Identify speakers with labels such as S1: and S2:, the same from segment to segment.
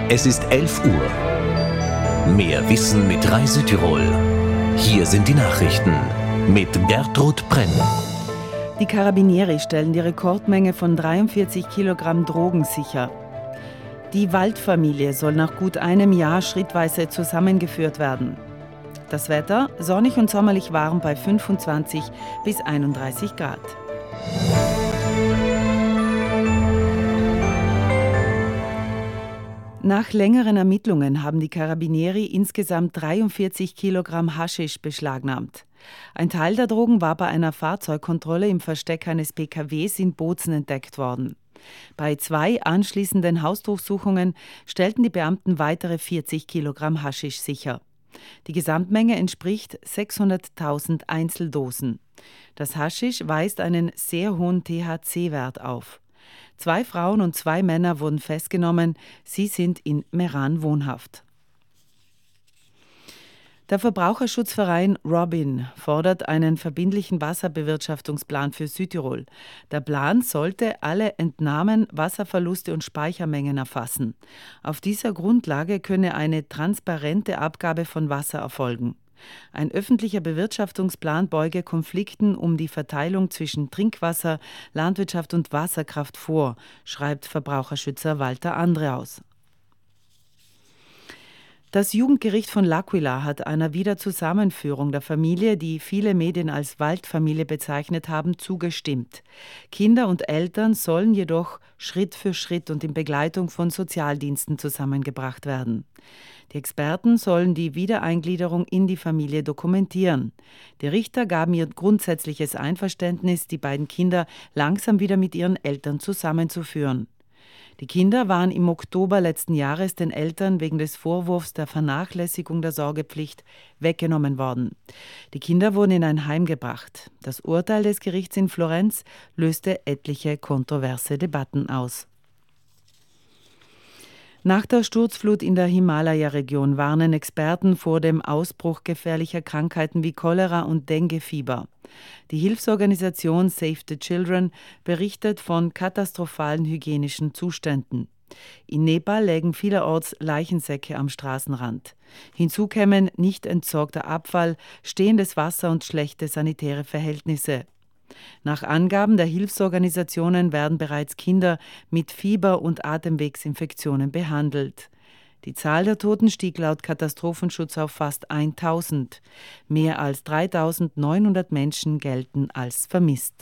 S1: Es ist 11 Uhr. Mehr Wissen mit Reisütirol. Hier sind die Nachrichten mit Gertrud Brenn.
S2: Die Carabinieri stellen die Rekordmenge von 43 Kilogramm Drogen sicher. Die Waldfamilie soll nach gut einem Jahr schrittweise zusammengeführt werden. Das Wetter sonnig und sommerlich warm bei 25 bis 31 Grad. Nach längeren Ermittlungen haben die Carabinieri insgesamt 43 Kilogramm Haschisch beschlagnahmt. Ein Teil der Drogen war bei einer Fahrzeugkontrolle im Versteck eines PKWs in Bozen entdeckt worden. Bei 2 anschließenden Hausdurchsuchungen stellten die Beamten weitere 40 Kilogramm Haschisch sicher. Die Gesamtmenge entspricht 600.000 Einzeldosen. Das Haschisch weist einen sehr hohen THC-Wert auf. 2 Frauen und 2 Männer wurden festgenommen. Sie sind in Meran wohnhaft. Der Verbraucherschutzverein Robin fordert einen verbindlichen Wasserbewirtschaftungsplan für Südtirol. Der Plan sollte alle Entnahmen, Wasserverluste und Speichermengen erfassen. Auf dieser Grundlage könne eine transparente Abgabe von Wasser erfolgen. Ein öffentlicher Bewirtschaftungsplan beuge Konflikten um die Verteilung zwischen Trinkwasser, Landwirtschaft und Wasserkraft vor, schreibt Verbraucherschützer Walter Andreaus. Das Jugendgericht von L'Aquila hat einer Wiederzusammenführung der Familie, die viele Medien als Waldfamilie bezeichnet haben, zugestimmt. Kinder und Eltern sollen jedoch Schritt für Schritt und in Begleitung von Sozialdiensten zusammengebracht werden. Die Experten sollen die Wiedereingliederung in die Familie dokumentieren. Die Richter gaben ihr grundsätzliches Einverständnis, die beiden Kinder langsam wieder mit ihren Eltern zusammenzuführen. Die Kinder waren im Oktober letzten Jahres den Eltern wegen des Vorwurfs der Vernachlässigung der Sorgepflicht weggenommen worden. Die Kinder wurden in ein Heim gebracht. Das Urteil des Gerichts in Florenz löste etliche kontroverse Debatten aus. Nach der Sturzflut in der Himalaya-Region warnen Experten vor dem Ausbruch gefährlicher Krankheiten wie Cholera und Denguefieber. Die Hilfsorganisation Save the Children berichtet von katastrophalen hygienischen Zuständen. In Nepal lägen vielerorts Leichensäcke am Straßenrand. Hinzu kämen nicht entsorgter Abfall, stehendes Wasser und schlechte sanitäre Verhältnisse. Nach Angaben der Hilfsorganisationen werden bereits Kinder mit Fieber und Atemwegsinfektionen behandelt. Die Zahl der Toten stieg laut Katastrophenschutz auf fast 1000. Mehr als 3900 Menschen gelten als vermisst.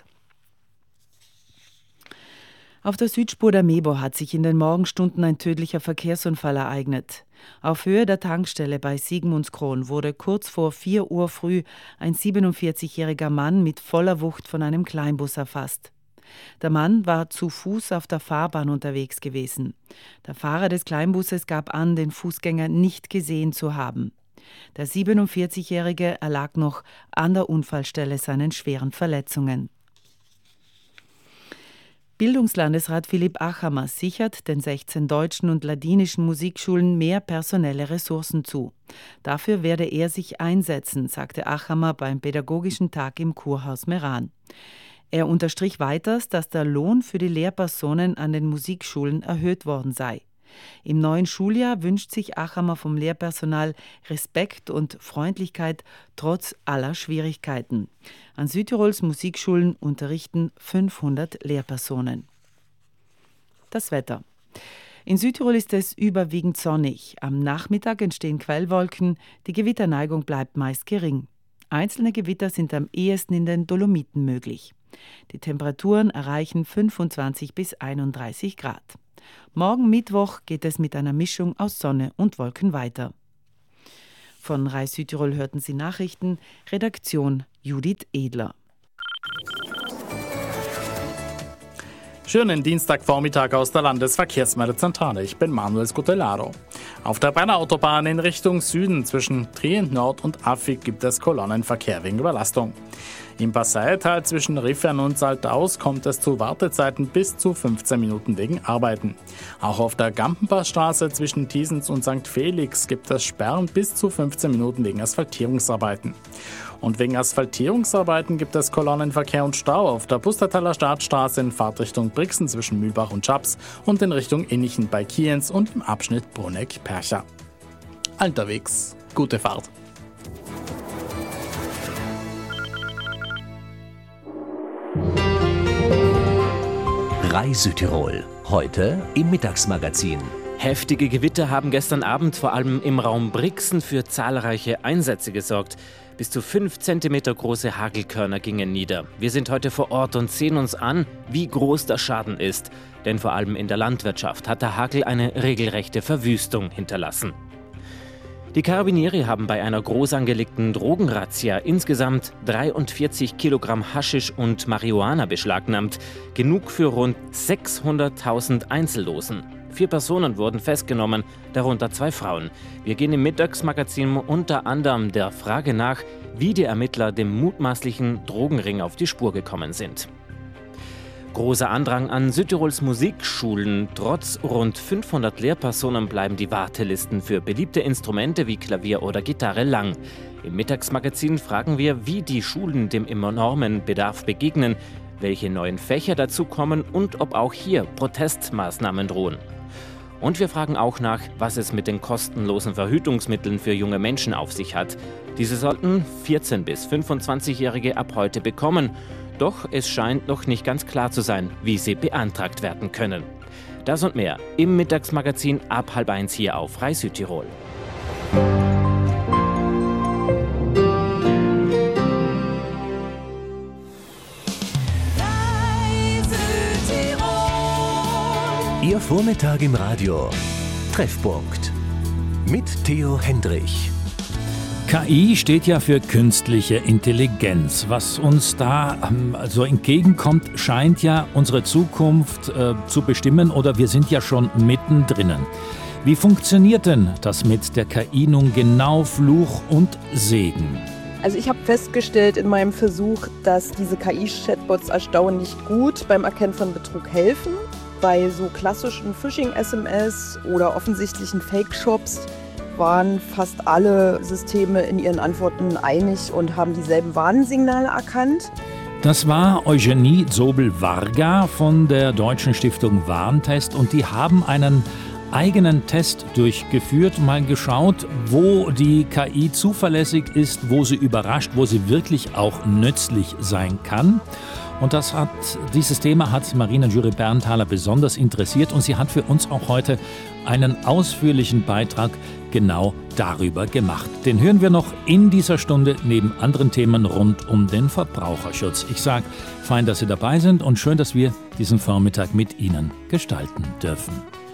S2: Auf der Südspur der Mebo hat sich in den Morgenstunden ein tödlicher Verkehrsunfall ereignet. Auf Höhe der Tankstelle bei Sigmundskron wurde kurz vor 4 Uhr früh ein 47-jähriger Mann mit voller Wucht von einem Kleinbus erfasst. Der Mann war zu Fuß auf der Fahrbahn unterwegs gewesen. Der Fahrer des Kleinbusses gab an, den Fußgänger nicht gesehen zu haben. Der 47-jährige erlag noch an der Unfallstelle seinen schweren Verletzungen. Bildungslandesrat Philipp Achammer sichert den 16 deutschen und ladinischen Musikschulen mehr personelle Ressourcen zu. Dafür werde er sich einsetzen, sagte Achammer beim Pädagogischen Tag im Kurhaus Meran. Er unterstrich weiters, dass der Lohn für die Lehrpersonen an den Musikschulen erhöht worden sei. Im neuen Schuljahr wünscht sich Achammer vom Lehrpersonal Respekt und Freundlichkeit trotz aller Schwierigkeiten. An Südtirols Musikschulen unterrichten 500 Lehrpersonen. Das Wetter. In Südtirol ist es überwiegend sonnig. Am Nachmittag entstehen Quellwolken, die Gewitterneigung bleibt meist gering. Einzelne Gewitter sind am ehesten in den Dolomiten möglich. Die Temperaturen erreichen 25 bis 31 Grad. Morgen Mittwoch geht es mit einer Mischung aus Sonne und Wolken weiter. Von Reis Südtirol hörten Sie Nachrichten, Redaktion Judith Edler.
S3: Schönen Dienstagvormittag aus der Landesverkehrsmeldezentrale. Ich bin Manuel Scutellaro. Auf der Brenner-Autobahn in Richtung Süden zwischen Trient Nord und Affig gibt es Kolonnenverkehr wegen Überlastung. Im Passaital zwischen Riffern und Saltaus kommt es zu Wartezeiten bis zu 15 Minuten wegen Arbeiten. Auch auf der Gampenpassstraße zwischen Thiesens und St. Felix gibt es Sperren bis zu 15 Minuten wegen Asphaltierungsarbeiten. Und wegen Asphaltierungsarbeiten gibt es Kolonnenverkehr und Stau auf der Pustertaler Startstraße in Fahrtrichtung Brixen zwischen Mühlbach und Schaps und in Richtung Innichen bei Kienz und im Abschnitt Bruneck-Percha. Unterwegs, gute Fahrt.
S1: Südtirol. Heute im Mittagsmagazin.
S4: Heftige Gewitter haben gestern Abend vor allem im Raum Brixen für zahlreiche Einsätze gesorgt. Bis zu 5 Zentimeter große Hagelkörner gingen nieder. Wir sind heute vor Ort und sehen uns an, wie groß der Schaden ist. Denn vor allem in der Landwirtschaft hat der Hagel eine regelrechte Verwüstung hinterlassen. Die Karabinieri haben bei einer groß angelegten Drogenrazzia insgesamt 43 Kilogramm Haschisch und Marihuana beschlagnahmt. Genug für rund 600.000 Einzeldosen. 4 Personen wurden festgenommen, darunter 2 Frauen. Wir gehen im Mittagsmagazin unter anderem der Frage nach, wie die Ermittler dem mutmaßlichen Drogenring auf die Spur gekommen sind. Großer Andrang an Südtirols Musikschulen. Trotz rund 500 Lehrpersonen bleiben die Wartelisten für beliebte Instrumente wie Klavier oder Gitarre lang. Im Mittagsmagazin fragen wir, wie die Schulen dem enormen Bedarf begegnen, welche neuen Fächer dazukommen und ob auch hier Protestmaßnahmen drohen. Und wir fragen auch nach, was es mit den kostenlosen Verhütungsmitteln für junge Menschen auf sich hat. Diese sollten 14- bis 25-Jährige ab heute bekommen. Doch es scheint noch nicht ganz klar zu sein, wie sie beantragt werden können. Das und mehr im Mittagsmagazin ab 12:30 hier auf Rai Südtirol.
S1: Ihr Vormittag im Radio. Treffpunkt. Mit Theo Hendrich.
S5: KI steht ja für künstliche Intelligenz. Was uns da also entgegenkommt, scheint ja unsere Zukunft zu bestimmen oder wir sind ja schon mittendrin. Wie funktioniert denn das mit der KI nun genau, Fluch und Segen?
S6: Also ich habe festgestellt in meinem Versuch, dass diese KI-Chatbots erstaunlich gut beim Erkennen von Betrug helfen. Bei so klassischen Phishing-SMS oder offensichtlichen Fake-Shops waren fast alle Systeme in ihren Antworten einig und haben dieselben Warnsignale erkannt.
S5: Das war Eugenie Zobel-Varga von der Deutschen Stiftung Warntest und die haben einen eigenen Test durchgeführt, mal geschaut, wo die KI zuverlässig ist, wo sie überrascht, wo sie wirklich auch nützlich sein kann. Und dieses Thema hat Marina Jury-Berntaler besonders interessiert und sie hat für uns auch heute einen ausführlichen Beitrag genau darüber gemacht. Den hören wir noch in dieser Stunde neben anderen Themen rund um den Verbraucherschutz. Ich sage, fein, dass Sie dabei sind und schön, dass wir diesen Vormittag mit Ihnen gestalten dürfen.